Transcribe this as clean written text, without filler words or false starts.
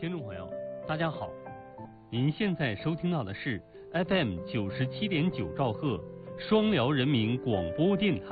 听众朋友，大家好，您现在收听到的是 FM 97.9兆赫双辽人民广播电台。